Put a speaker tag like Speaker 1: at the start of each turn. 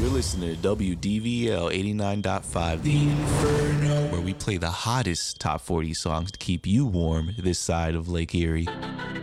Speaker 1: You're listening to WDVL 89.5, The Inferno, where we play the hottest top 40 songs to keep you warm this side of Lake Erie.